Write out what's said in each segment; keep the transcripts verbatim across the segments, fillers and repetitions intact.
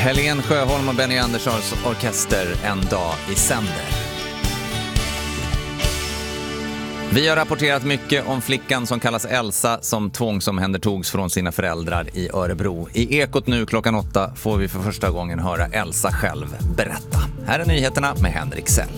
Helene Sjöholm och Benny Anderssons orkester En dag i sänder. Vi har rapporterat mycket om flickan som kallas Elsa som tvångsomhändertogs från sina föräldrar i Örebro. I Ekot nu klockan åtta får vi för första gången höra Elsa själv berätta. Här är nyheterna med Henrik Sell.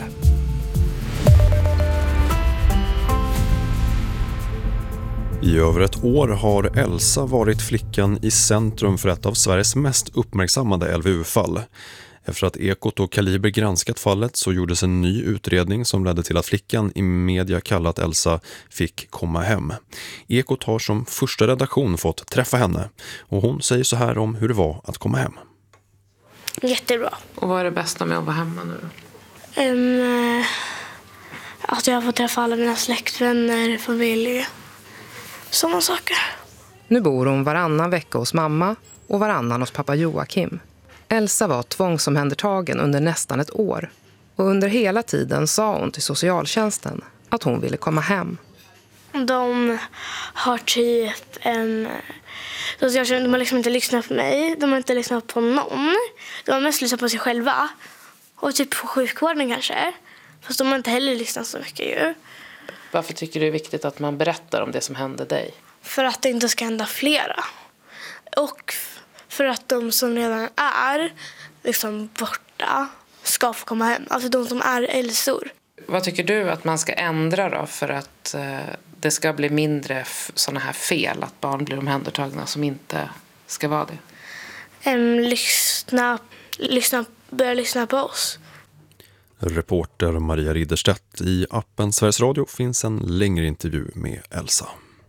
I över ett år har Elsa varit flickan i centrum för ett av Sveriges mest uppmärksammade L V U-fall. Efter att Ekot och Kaliber granskat fallet så gjordes en ny utredning som ledde till att flickan i media kallat Elsa fick komma hem. Ekot har som första redaktion fått träffa henne och hon säger så här om hur det var att komma hem. Jättebra. Och vad är det bästa med att vara hemma nu då? Um, att jag får träffa alla mina släktvänner, familj, sådana saker. Nu bor hon varannan vecka hos mamma och varannan hos pappa Joakim. Elsa var tvångsomhändertagen under nästan ett år. Och under hela tiden sa hon till socialtjänsten att hon ville komma hem. De har typ en... Socialtjänsten, de har liksom inte lyssnat på mig. De har inte lyssnat på någon. De har mest lyssnat på sig själva. Och typ på sjukvården kanske. Fast de har inte heller lyssnat så mycket ju. Varför tycker du det är viktigt att man berättar om det som hände dig? För att det inte ska hända flera. Och för att de som redan är liksom borta ska få komma hem. Alltså de som är Elsor. Vad tycker du att man ska ändra då för att eh, det ska bli mindre f- sådana här fel? Att barn blir omhändertagna som inte ska vara det? Um, lyssna, lyssna, börja lyssna på oss. Reporter Maria Ridderstedt. I appen Sveriges Radio finns en längre intervju med Elsa.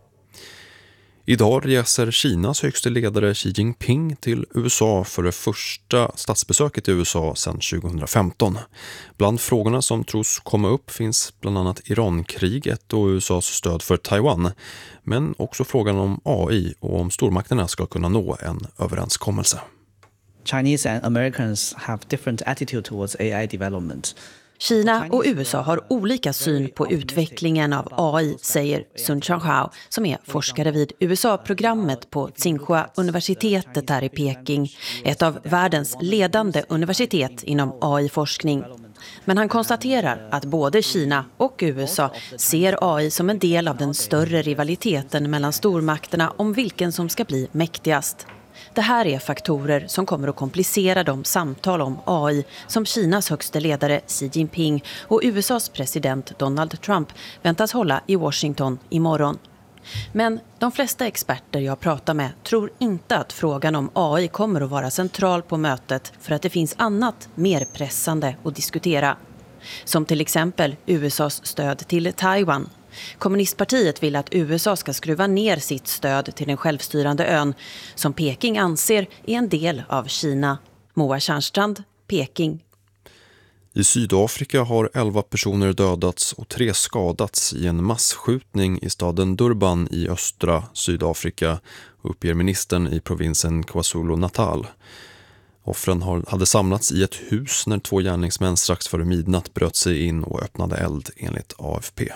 Idag reser Kinas högste ledare Xi Jinping till U S A för det första statsbesöket i U S A sedan tjugohundrafemton. Bland frågorna som tros komma upp finns bland annat Irankriget och U S A:s stöd för Taiwan. Men också frågan om A I och om stormakterna ska kunna nå en överenskommelse. Chinese and Americans have different attitude towards A I development. Kina och U S A har olika syn på utvecklingen av A I, säger Sun Changhao, som är forskare vid U S A-programmet på Tsinghua-universitetet här i Peking, ett av världens ledande universitet inom A I-forskning. Men han konstaterar att både Kina och U S A ser A I som en del av den större rivaliteten mellan stormakterna om vilken som ska bli mäktigast. Det här är faktorer som kommer att komplicera de samtal om A I som Kinas högste ledare Xi Jinping och U S A:s president Donald Trump väntas hålla i Washington imorgon. Men de flesta experter jag pratar med tror inte att frågan om A I kommer att vara central på mötet för att det finns annat mer pressande att diskutera. Som till exempel U S A:s stöd till Taiwan. Kommunistpartiet vill att U S A ska skruva ner sitt stöd till den självstyrande ön som Peking anser är en del av Kina. Moa Tjärnstrand, Peking. I Sydafrika har elva personer dödats och tre skadats i en massskjutning i staden Durban i östra Sydafrika, uppger ministern i provinsen KwaZulu-Natal. Offren hade samlats i ett hus när två gärningsmän strax före midnatt bröt sig in och öppnade eld enligt A F P.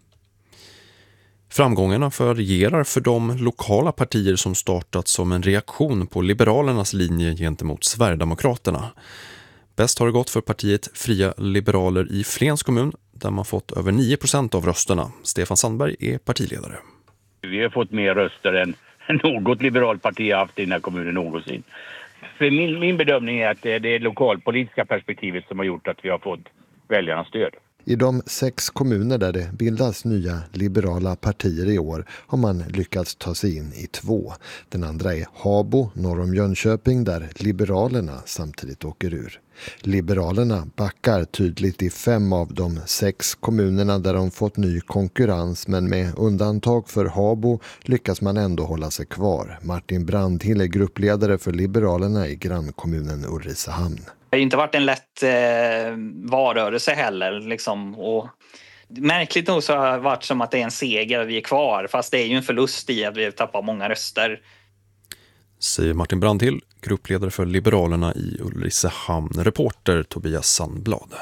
Framgångarna varierar för de lokala partier som startat som en reaktion på Liberalernas linje gentemot Sverigedemokraterna. Bäst har det gått för partiet Fria Liberaler i Flens kommun där man fått över nio procent av rösterna. Stefan Sandberg är partiledare. Vi har fått mer röster än något liberalt parti har haft i den här kommunen någonsin. För min, min bedömning är att det är det lokalpolitiska perspektivet som har gjort att vi har fått väljarnas stöd. I de sex kommuner där det bildas nya liberala partier i år har man lyckats ta sig in i två. Den andra är Habo, norr om Jönköping, där Liberalerna samtidigt åker ur. Liberalerna backar tydligt i fem av de sex kommunerna där de fått ny konkurrens, men med undantag för Habo lyckas man ändå hålla sig kvar. Martin Brandhill är gruppledare för Liberalerna i grannkommunen Ulricehamn. Det har inte varit en lätt eh, varrörelse heller. Liksom. Och märkligt nog så har det varit som att det är en seger att vi är kvar. Fast det är ju en förlust i att vi tappar många röster. Säger Martin Brandhill, gruppledare för Liberalerna i Ulricehamn. Reporter Tobias Sandblad.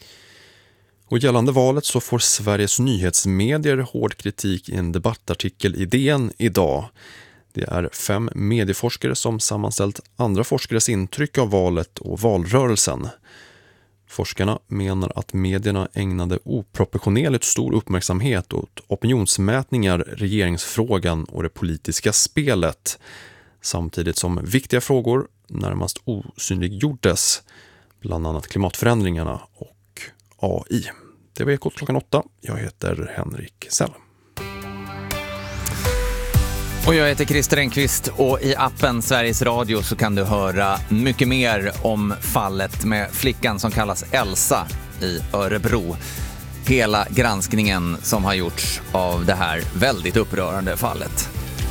Och gällande valet så får Sveriges nyhetsmedier hård kritik i en debattartikel i D N idag. Det är fem medieforskare som sammanställt andra forskares intryck av valet och valrörelsen. Forskarna menar att medierna ägnade oproportionerligt stor uppmärksamhet åt opinionsmätningar, regeringsfrågan och det politiska spelet, samtidigt som viktiga frågor närmast osynliggjordes, bland annat klimatförändringarna och A I. Det var Ekot klockan åtta. Jag heter Henrik Sell. Och jag heter Christer Enqvist och i appen Sveriges Radio så kan du höra mycket mer om fallet med flickan som kallas Elsa i Örebro. Hela granskningen som har gjorts av det här väldigt upprörande fallet.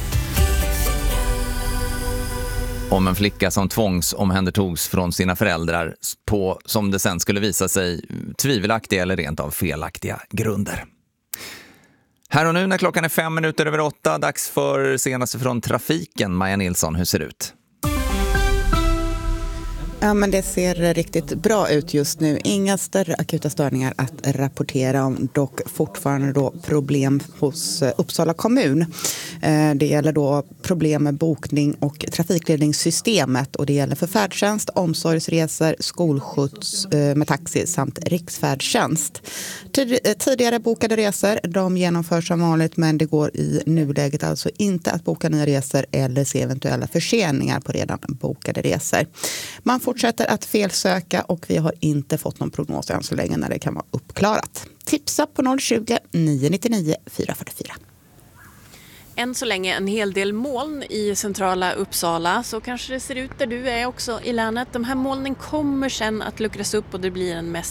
Om en flicka som tvångsomhändertogs från sina föräldrar på, som det sen skulle visa sig, tvivelaktiga eller rent av felaktiga grunder. Här och nu när klockan är fem minuter över åtta, dags för senaste från trafiken. Maja Nilsson, hur ser det ut? Ja, men det ser riktigt bra ut just nu. Inga större akuta störningar att rapportera om, dock fortfarande då problem hos Uppsala kommun. Det gäller då problem med bokning och trafikledningssystemet och det gäller för färdtjänst, omsorgsresor, skolskjuts med taxi samt riksfärdtjänst. Tidigare bokade resor, de genomförs som vanligt, men det går i nuläget alltså inte att boka nya resor eller se eventuella förseningar på redan bokade resor. Man fortsätter att felsöka och vi har inte fått någon prognos än så länge när det kan vara uppklarat. Tipsa på noll tjugo, nio nio nio, fyra fyra fyra. Än så länge en hel del moln i centrala Uppsala, så kanske det ser ut där du är också i länet. De här molnen kommer sen att luckras upp och det blir en mest